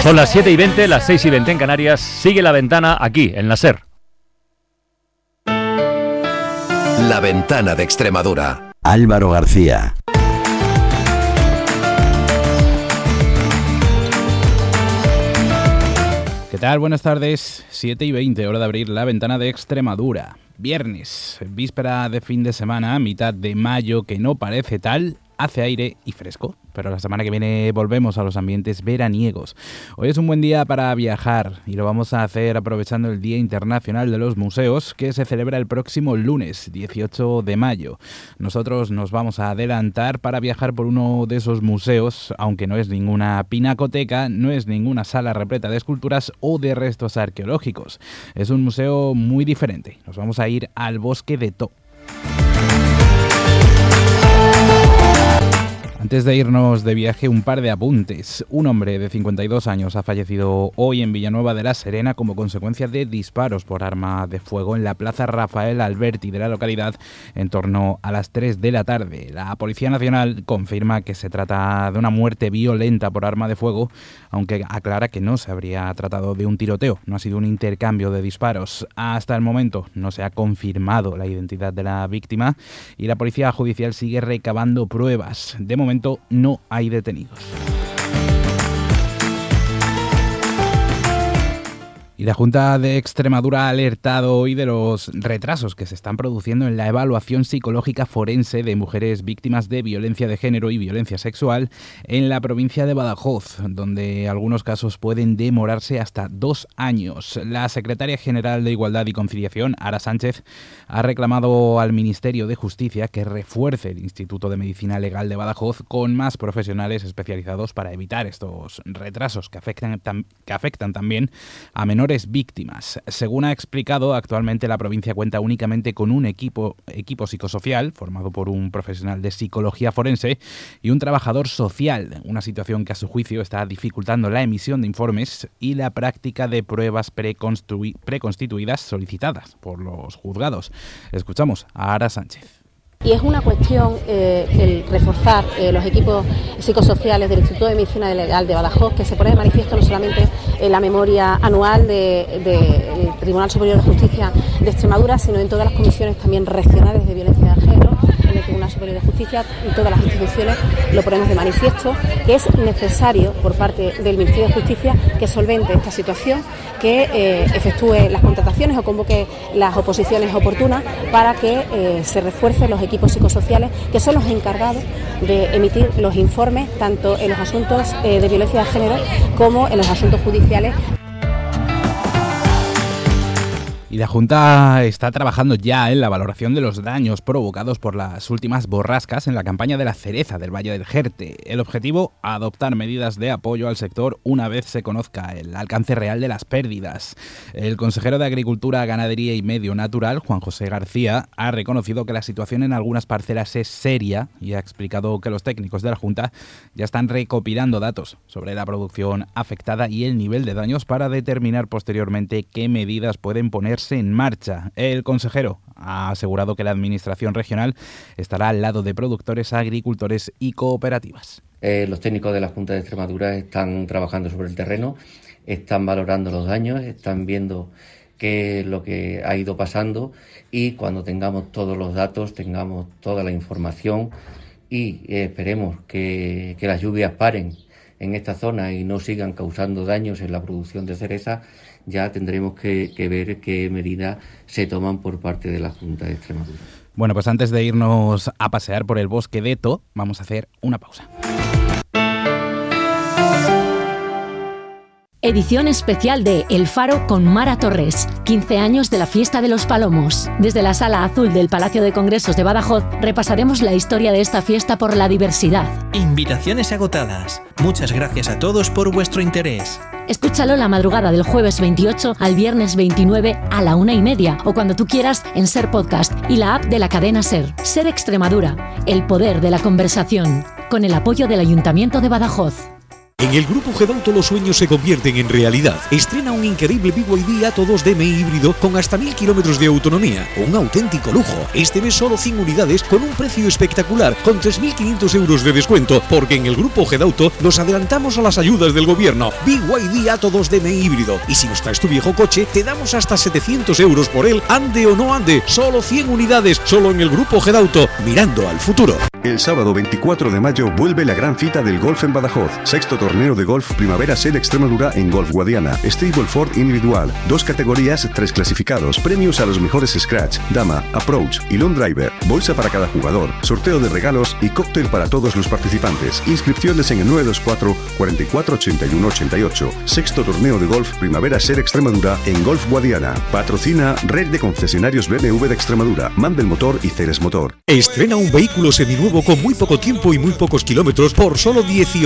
Son las 7:20, las 6:20 en Canarias. Sigue La Ventana aquí, en la SER. La Ventana de Extremadura. Álvaro García. ¿Qué tal? Buenas tardes. 7:20, hora de abrir La Ventana de Extremadura. Viernes, víspera de fin de semana, mitad de mayo, que no parece tal, hace aire y fresco. Pero la semana que viene volvemos a los ambientes veraniegos. Hoy es un buen día para viajar y lo vamos a hacer aprovechando el Día Internacional de los Museos, que se celebra el próximo lunes, 18 de mayo. Nosotros nos vamos a adelantar para viajar por uno de esos museos, aunque no es ninguna pinacoteca, no es ninguna sala repleta de esculturas o de restos arqueológicos. Es un museo muy diferente. Nos vamos a ir al Bosque de Tó. Antes de irnos de viaje, un par de apuntes. Un hombre de 52 años ha fallecido hoy en Villanueva de la Serena como consecuencia de disparos por arma de fuego en la Plaza Rafael Alberti de la localidad en torno a las 3 de la tarde. La Policía Nacional confirma que se trata de una muerte violenta por arma de fuego, aunque aclara que no se habría tratado de un tiroteo, no ha sido un intercambio de disparos. Hasta el momento no se ha confirmado la identidad de la víctima y la Policía Judicial sigue recabando pruebas. De momento no hay detenidos. Y la Junta de Extremadura ha alertado hoy de los retrasos que se están produciendo en la evaluación psicológica forense de mujeres víctimas de violencia de género y violencia sexual en la provincia de Badajoz, donde algunos casos pueden demorarse hasta 2 años. La secretaria general de Igualdad y Conciliación, Ara Sánchez, ha reclamado al Ministerio de Justicia que refuerce el Instituto de Medicina Legal de Badajoz con más profesionales especializados para evitar estos retrasos que afectan también a menores víctimas. Según ha explicado, actualmente la provincia cuenta únicamente con un equipo psicosocial formado por un profesional de psicología forense y un trabajador social, una situación que a su juicio está dificultando la emisión de informes y la práctica de pruebas preconstituidas solicitadas por los juzgados. Escuchamos a Ara Sánchez. Y es una cuestión el reforzar los equipos psicosociales del Instituto de Medicina Legal de Badajoz, que se pone de manifiesto no solamente en la memoria anual del Tribunal Superior de Justicia de Extremadura, sino en todas las comisiones también regionales de violencia de género, en el Tribunal Superior de Justicia, en todas las instituciones lo ponemos de manifiesto, que es necesario por parte del Ministerio de Justicia que solvente esta situación, que efectúe las contrataciones o convoque las oposiciones oportunas para que se refuercen los equipos psicosociales, que son los encargados de emitir los informes tanto en los asuntos de violencia de género como en los asuntos judiciales. Y la Junta está trabajando ya en la valoración de los daños provocados por las últimas borrascas en la campaña de la cereza del Valle del Jerte. El objetivo, adoptar medidas de apoyo al sector una vez se conozca el alcance real de las pérdidas. El consejero de Agricultura, Ganadería y Medio Natural, Juan José García, ha reconocido que la situación en algunas parcelas es seria y ha explicado que los técnicos de la Junta ya están recopilando datos sobre la producción afectada y el nivel de daños para determinar posteriormente qué medidas pueden ponerse en marcha. El consejero ha asegurado que la administración regional estará al lado de productores, agricultores y cooperativas. Los técnicos de la Junta de Extremadura están trabajando sobre el terreno, están valorando los daños, están viendo qué es lo que ha ido pasando y cuando tengamos todos los datos, tengamos toda la información y esperemos que las lluvias paren en esta zona y no sigan causando daños en la producción de cereza, ya tendremos que ver qué medidas se toman por parte de la Junta de Extremadura. Bueno, pues antes de irnos a pasear por el Bosque de Tó, vamos a hacer una pausa. Edición especial de El Faro con Mara Torres, 15 años de la Fiesta de los Palomos. Desde la Sala Azul del Palacio de Congresos de Badajoz repasaremos la historia de esta fiesta por la diversidad. Invitaciones agotadas. Muchas gracias a todos por vuestro interés. Escúchalo la madrugada del jueves 28 al viernes 29 a la 1:30 o cuando tú quieras en SER Podcast y la app de la cadena SER. SER Extremadura, el poder de la conversación, con el apoyo del Ayuntamiento de Badajoz. En el Grupo Gedauto los sueños se convierten en realidad. Estrena un increíble BYD Atto 2DM híbrido con hasta 1000 kilómetros de autonomía. Un auténtico lujo. Este mes solo 100 unidades con un precio espectacular, con 3.500 euros de descuento, porque en el Grupo Gedauto nos adelantamos a las ayudas del gobierno. BYD Atto 2DM híbrido. Y si nos traes tu viejo coche, te damos hasta 700 euros por él, ande o no ande. Solo 100 unidades, solo en el Grupo Gedauto, mirando al futuro. El sábado 24 de mayo vuelve la gran cita del golf en Badajoz. Sexto torneo de golf Primavera Ser Extremadura en Golf Guadiana. Stableford individual. 2 categorías, 3 clasificados. Premios a los mejores scratch, dama, approach y long driver. Bolsa para cada jugador. Sorteo de regalos y cóctel para todos los participantes. Inscripciones en el 924 44 81 88. Sexto torneo de golf Primavera Ser Extremadura en Golf Guadiana. Patrocina Red de Concesionarios BMW de Extremadura, Mandel Motor y Ceres Motor. Estrena un vehículo seminuevo con muy poco tiempo y muy pocos kilómetros por solo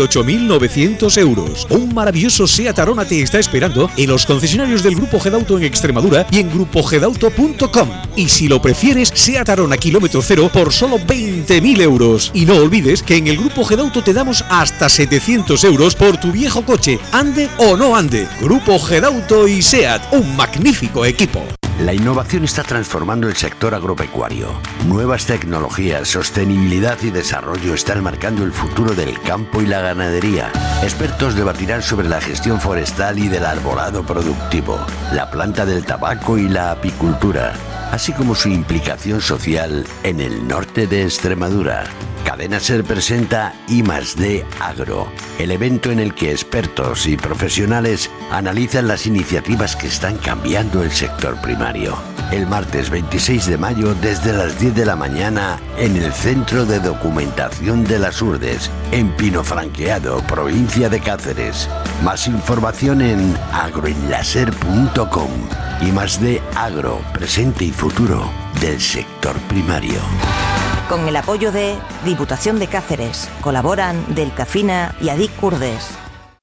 18.900 euros. Un maravilloso Seat Arona te está esperando en los concesionarios del Grupo Gedauto en Extremadura y en grupogedauto.com. Y si lo prefieres, Seat Arona kilómetro cero por solo 20.000 euros. Y no olvides que en el Grupo Gedauto te damos hasta 700 euros por tu viejo coche, ande o no ande. Grupo Gedauto y Seat, un magnífico equipo. La innovación está transformando el sector agropecuario. Nuevas tecnologías, sostenibilidad y desarrollo están marcando el futuro del campo y la ganadería. Expertos debatirán sobre la gestión forestal y del arbolado productivo, la planta del tabaco y la apicultura, así como su implicación social en el norte de Extremadura. Cadena Ser presenta I+D Agro, el evento en el que expertos y profesionales analizan las iniciativas que están cambiando el sector primario. El martes 26 de mayo desde las 10 de la mañana en el Centro de Documentación de las Urdes, en Pinofranqueado, provincia de Cáceres. Más información en agroenlaser.com. I+D Agro, presente y futuro del sector primario. Con el apoyo de Diputación de Cáceres, colaboran Delcafina y Adic Urdes.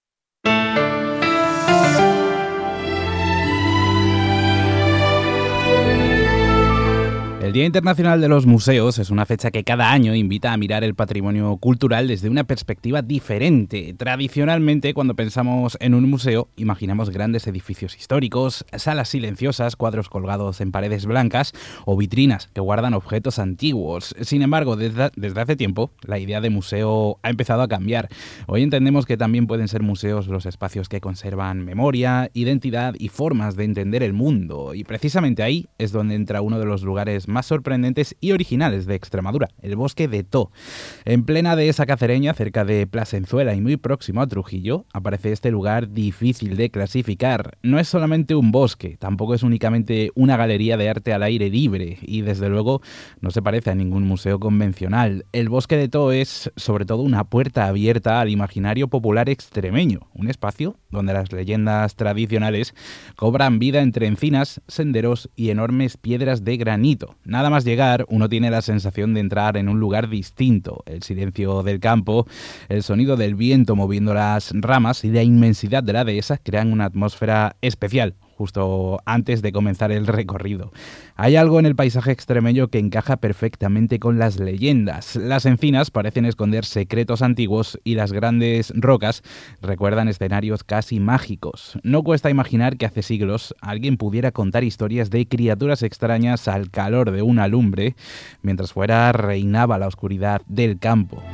El Día Internacional de los Museos es una fecha que cada año invita a mirar el patrimonio cultural desde una perspectiva diferente. Tradicionalmente, cuando pensamos en un museo, imaginamos grandes edificios históricos, salas silenciosas, cuadros colgados en paredes blancas o vitrinas que guardan objetos antiguos. Sin embargo, desde hace tiempo, la idea de museo ha empezado a cambiar. Hoy entendemos que también pueden ser museos los espacios que conservan memoria, identidad y formas de entender el mundo. Y precisamente ahí es donde entra uno de los lugares más sorprendentes y originales de Extremadura, el Bosque de Tho. En plena dehesa cacereña, cerca de Plasenciuela y muy próximo a Trujillo, aparece este lugar difícil de clasificar. No es solamente un bosque, tampoco es únicamente una galería de arte al aire libre y desde luego no se parece a ningún museo convencional. El Bosque de Tho es sobre todo una puerta abierta al imaginario popular extremeño, un espacio donde las leyendas tradicionales cobran vida entre encinas, senderos y enormes piedras de granito. Nada más llegar, uno tiene la sensación de entrar en un lugar distinto. El silencio del campo, el sonido del viento moviendo las ramas y la inmensidad de la dehesa crean una atmósfera especial justo antes de comenzar el recorrido. Hay algo en el paisaje extremeño que encaja perfectamente con las leyendas. Las encinas parecen esconder secretos antiguos y las grandes rocas recuerdan escenarios casi mágicos. No cuesta imaginar que hace siglos alguien pudiera contar historias de criaturas extrañas al calor de una lumbre, mientras fuera reinaba la oscuridad del campo.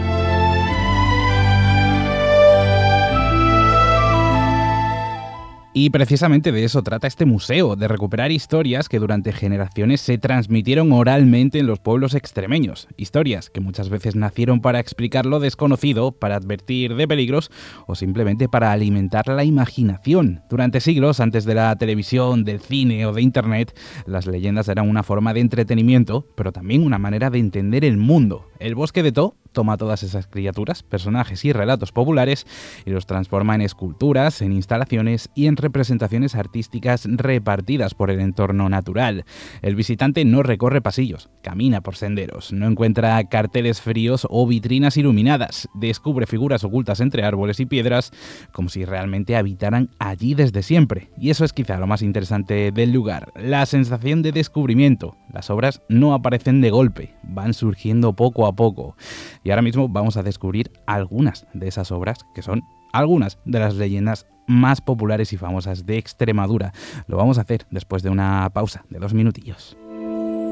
Y precisamente de eso trata este museo, de recuperar historias que durante generaciones se transmitieron oralmente en los pueblos extremeños. Historias que muchas veces nacieron para explicar lo desconocido, para advertir de peligros o simplemente para alimentar la imaginación. Durante siglos, antes de la televisión, del cine o de internet, las leyendas eran una forma de entretenimiento, pero también una manera de entender el mundo. El Bosque de Tho toma todas esas criaturas, personajes y relatos populares y los transforma en esculturas, en instalaciones y en representaciones artísticas repartidas por el entorno natural. El visitante no recorre pasillos, camina por senderos, no encuentra carteles fríos o vitrinas iluminadas, descubre figuras ocultas entre árboles y piedras como si realmente habitaran allí desde siempre. Y eso es quizá lo más interesante del lugar, la sensación de descubrimiento. Las obras no aparecen de golpe, van surgiendo poco a poco. Y ahora mismo vamos a descubrir algunas de esas obras que son algunas de las leyendas más populares y famosas de Extremadura. Lo vamos a hacer después de una pausa de 2 minutillos.